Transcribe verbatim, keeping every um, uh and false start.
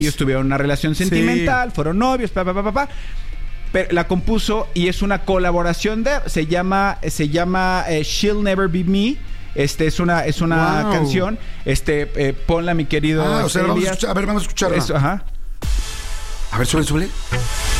Ellos tuvieron una relación sentimental, sí. fueron novios, pa, pa, pa, pa, pa. Pero la compuso y es una colaboración de... Se llama, se llama eh, She'll Never Be Me. Este es una, es una wow. canción. Este, eh, ponla, mi querido. Ah, o sea, vamos a, escuchar, a ver, vamos a escucharla. Eso, ajá. A ver, suele, suele.